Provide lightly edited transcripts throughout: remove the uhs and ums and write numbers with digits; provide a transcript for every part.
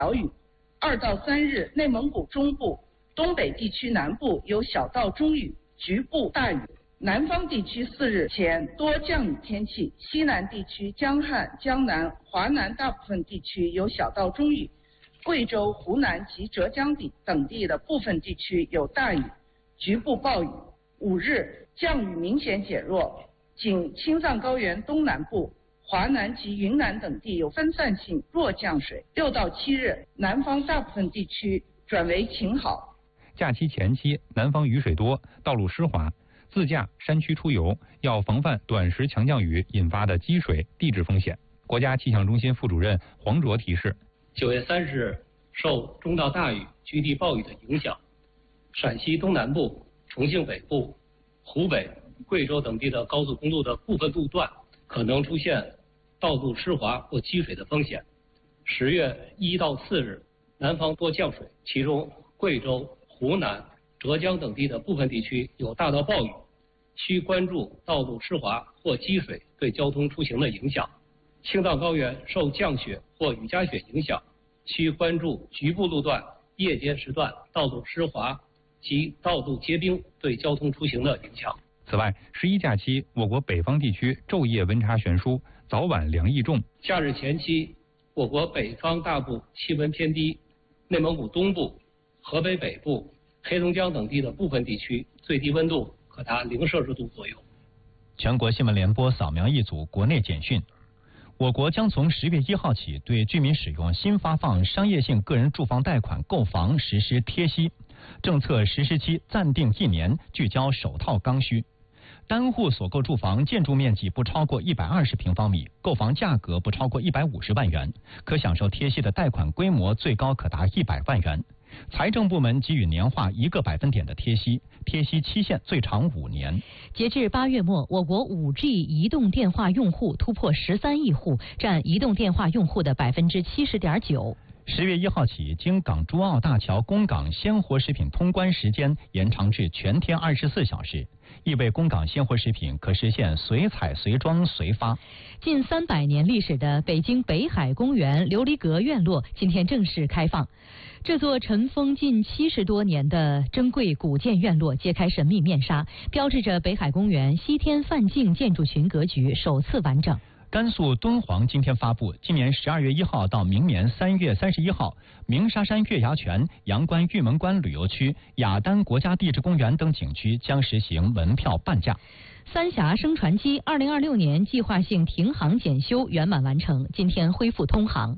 小雨，2到3日内蒙古中部、东北地区南部有小到中雨，局部大雨。南方地区4日前多降雨天气，西南地区江汉、江南、华南大部分地区有小到中雨，贵州、湖南及浙江等地的部分地区有大雨，局部暴雨。5日降雨明显减弱，仅青藏高原东南部、华南及云南等地有分散性弱降水。6到7日，南方大部分地区转为晴好。 假期前期，南方雨水多，道路湿滑，自驾山区出游要防范短时强降雨引发的积水、地质风险。国家气象中心副主任黄卓提示 ：9月30日，受中到大雨、局地暴雨的影响，陕西东南部、重庆北部、湖北、贵州等地的高速公路的部分路段可能出现道路湿滑或积水的风险。10月1到4日，南方多降水，其中贵州、湖南、浙江等地的部分地区有大到暴雨，需关注道路湿滑或积水对交通出行的影响。青藏高原受降雪或雨夹雪影响，需关注局部路段夜间时段道路湿滑及道路结冰对交通出行的影响。 此外，11假期我国北方地区昼夜温差悬殊，早晚凉意重。 假日前期，我国北方大部气温偏低，内蒙古东部、河北北部、黑龙江等地的部分地区最低温度可达0摄氏度左右。 全国新闻联播扫描一组国内简讯。我国将从10月1号起对居民使用新发放商业性个人住房贷款购房实施贴息，政策实施期暂定1年，聚焦首套刚需。单户所购住房建筑面积不超过120平方米，购房价格不超过150万元，可享受贴息的贷款规模最高可达100万元。财政部门给予年化1个百分点的贴息，贴息期限最长5年。 截至8月末，我国5G 移动电话用户突破13亿户，占移动电话用户的70.9%。 10月1号起，京港珠澳大桥供港鲜活食品通关时间延长至全天24小时，意味供港鲜活食品可实现随采随装随发。 近300年历史的北京北海公园琉璃阁院落今天正式开放。这座尘封近70多年的珍贵古建院落揭开神秘面纱，标志着北海公园西天范径建筑群格局首次完整。 甘肃敦煌今天发布，今年12月1号到明年3月31号，鸣沙山月牙泉、阳关玉门关旅游区、雅丹国家地质公园等景区将实行门票半价。 三峡升船机2026年计划性停航检修圆满完成，今天恢复通航。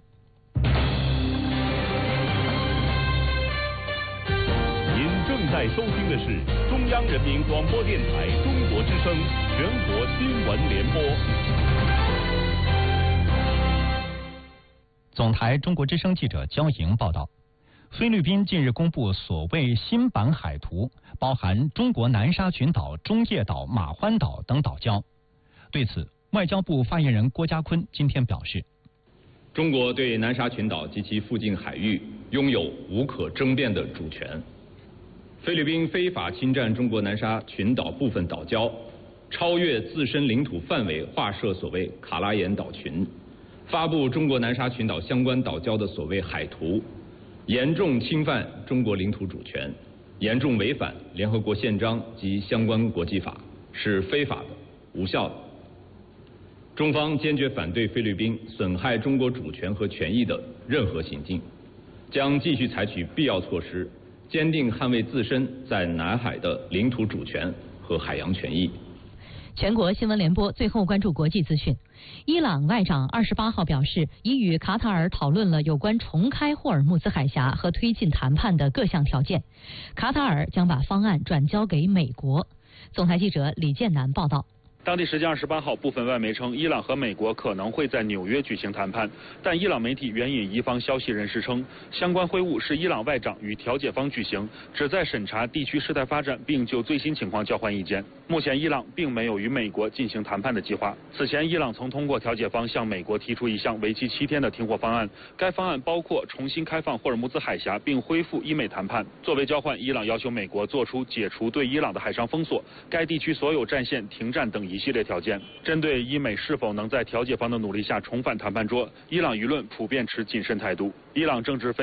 您正在收听的是中央人民广播电台中国之声全国新闻联播。 总台中国之声记者焦莹报道，菲律宾近日公布所谓新版海图，包含中国南沙群岛、中业岛、马欢岛等岛礁。对此，外交部发言人郭家坤今天表示， 中国对南沙群岛及其附近海域拥有无可争辩的主权。菲律宾非法侵占中国南沙群岛部分岛礁，超越自身领土范围划设所谓卡拉岩岛群，发布中国南沙群岛相关岛礁的所谓海图，严重侵犯中国领土主权，严重违反联合国宪章及相关国际法，是非法的、无效的。中方坚决反对菲律宾损害中国主权和权益的任何行径，将继续采取必要措施，坚定捍卫自身在南海的领土主权和海洋权益。 全国新闻联播最后关注国际资讯。伊朗外长28号表示，已与卡塔尔讨论了有关重开霍尔木兹海峡和推进谈判的各项条件，卡塔尔将把方案转交给美国。总台记者李建南报道。 当地时间28号，部分外媒称，伊朗和美国可能会在纽约举行谈判，但伊朗媒体援引伊方消息人士称，相关会晤是伊朗外长与调解方举行，旨在审查地区事态发展，并就最新情况交换意见。目前，伊朗并没有与美国进行谈判的计划。此前，伊朗曾通过调解方向美国提出一项为期7天的停火方案，该方案包括重新开放霍尔木兹海峡，并恢复伊美谈判。作为交换，伊朗要求美国做出解除对伊朗的海上封锁、该地区所有战线停战等一系列条件。针对伊美是否能在调解方的努力下重返谈判桌，伊朗舆论普遍持谨慎态度。伊朗政治